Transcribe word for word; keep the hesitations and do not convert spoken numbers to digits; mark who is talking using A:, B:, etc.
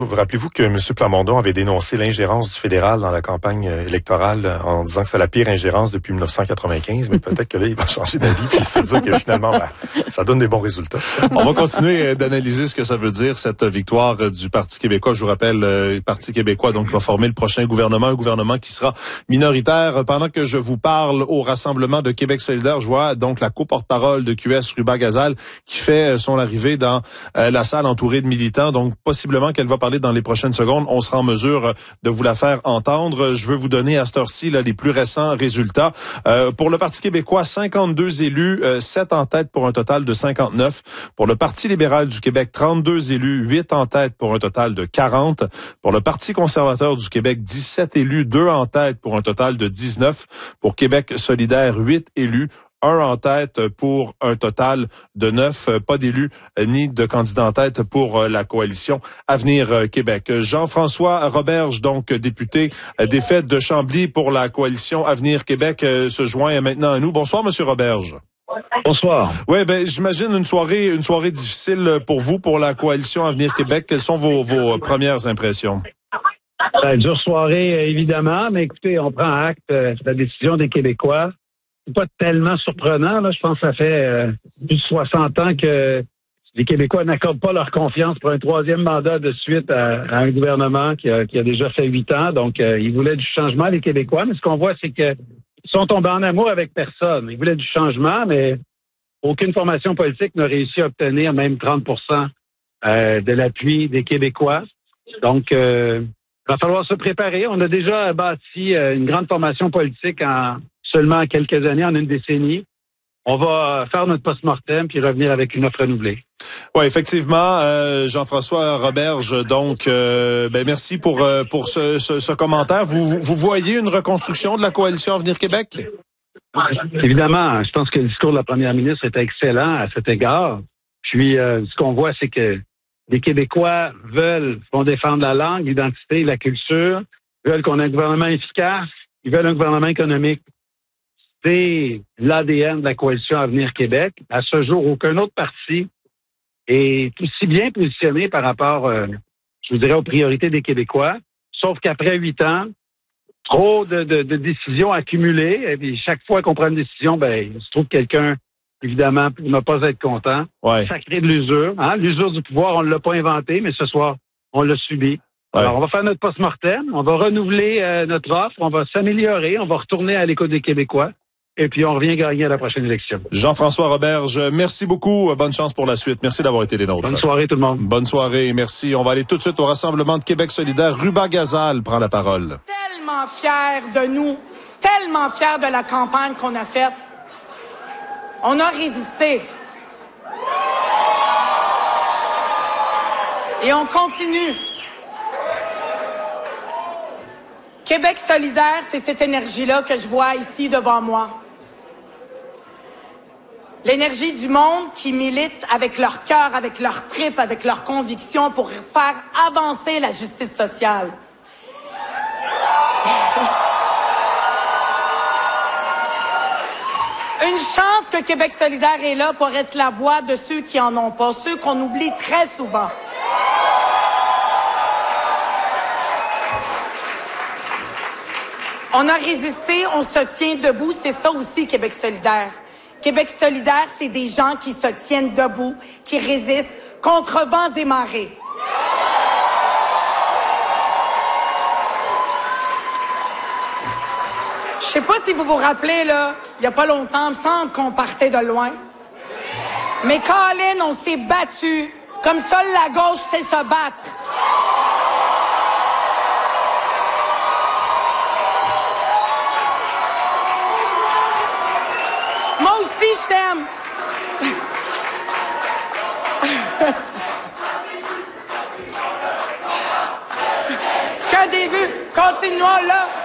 A: Vous rappelez-vous que M. Plamondon avait dénoncé l'ingérence du fédéral dans la campagne électorale en disant que c'est la pire ingérence depuis dix-neuf cent quatre-vingt-quinze, mais peut-être que là, il va changer d'avis puis se dire que finalement, ben, ça donne des bons résultats. Ça.
B: On va continuer d'analyser ce que ça veut dire, cette victoire du Parti québécois. Je vous rappelle, le Parti québécois donc va former le prochain gouvernement, un gouvernement qui sera minoritaire. Pendant que je vous parle au Rassemblement de Québec solidaire, je vois donc la co-porte-parole de Q S, Ruba Gazal, qui fait son arrivée dans la salle entourée de militants. Donc, possiblement qu'elle va parler dans les prochaines secondes. On sera en mesure de vous la faire entendre. Je veux vous donner à cette heure-ci là, les plus récents résultats. Euh, pour le Parti québécois, cinquante-deux élus, euh, sept en tête pour un total de cinquante-neuf. Pour le Parti libéral du Québec, trente-deux élus, huit en tête pour un total de quarante. Pour le Parti conservateur du Québec, dix-sept élus, deux en tête pour un total de dix-neuf. Pour Québec solidaire, huit élus, un en tête pour un total de neuf, pas d'élus ni de candidats en tête pour la coalition Avenir Québec. Jean-François Roberge, donc député des Fêtes de Chambly pour la coalition Avenir Québec, se joint maintenant à nous. Bonsoir, Monsieur Roberge.
C: Bonsoir.
B: Oui, ben j'imagine une soirée, une soirée difficile pour vous, pour la coalition Avenir Québec. Quelles sont vos, vos premières impressions?
C: Ben, dure soirée, évidemment, mais écoutez, on prend acte de la décision des Québécois. C'est pas tellement surprenant, là. Je pense que ça fait euh, plus de soixante ans que les Québécois n'accordent pas leur confiance pour un troisième mandat de suite à, à un gouvernement qui a, qui a déjà fait huit ans. Donc, euh, ils voulaient du changement, les Québécois. Mais ce qu'on voit, c'est que ils sont tombés en amour avec personne. Ils voulaient du changement, mais aucune formation politique n'a réussi à obtenir même trente pour cent euh, de l'appui des Québécois. Donc, euh, il va falloir se préparer. On a déjà bâti euh, une grande formation politique en seulement quelques années, en une décennie. On va faire notre post-mortem puis revenir avec une offre renouvelée.
B: Oui, effectivement, euh, Jean-François Roberge, donc, euh, ben merci pour euh, pour ce, ce, ce commentaire. Vous, vous voyez une reconstruction de la coalition Avenir Québec?
C: Évidemment, je pense que le discours de la première ministre est excellent à cet égard. Puis, euh, ce qu'on voit, c'est que les Québécois veulent, vont défendre la langue, l'identité, la culture, veulent qu'on ait un gouvernement efficace, ils veulent un gouvernement économique. C'est l'A D N de la coalition Avenir Québec. À ce jour, aucun autre parti est aussi bien positionné par rapport, euh, je vous dirais, aux priorités des Québécois. Sauf qu'après huit ans, trop de, de, de décisions accumulées. Et puis chaque fois qu'on prend une décision, ben, il se trouve quelqu'un, évidemment, pour ne pas être content.
B: Ouais.
C: Ça crée de l'usure. Hein? L'usure du pouvoir, on ne l'a pas inventé, mais ce soir, on l'a subi.
B: Ouais.
C: Alors, on va faire notre post-mortem, on va renouveler euh, notre offre, on va s'améliorer, on va retourner à l'écoute des Québécois. Et puis, on revient gagner à la prochaine élection.
B: Jean-François Roberge, merci beaucoup. Bonne chance pour la suite. Merci d'avoir été des nôtres.
C: Bonne soirée, tout le monde.
B: Bonne soirée, merci. On va aller tout de suite au Rassemblement de Québec solidaire. Ruba Gazal prend la parole.
D: Tellement fiers de nous, tellement fiers de la campagne qu'on a faite. On a résisté. Et on continue. Québec solidaire, c'est cette énergie-là que je vois ici devant moi. L'énergie du monde qui milite avec leur cœur, avec leur tripes, avec leurs convictions pour faire avancer la justice sociale. Une chance que Québec solidaire est là pour être la voix de ceux qui en ont pas, ceux qu'on oublie très souvent. On a résisté, on se tient debout, c'est ça aussi Québec solidaire. Québec solidaire, c'est des gens qui se tiennent debout, qui résistent contre vents et marées. Je sais pas si vous vous rappelez, là, il y a pas longtemps, il me semble qu'on partait de loin. Mais Colin, on s'est battu comme seule la gauche sait se battre. Moi aussi, je t'aime. Qu'un début. Continuons là.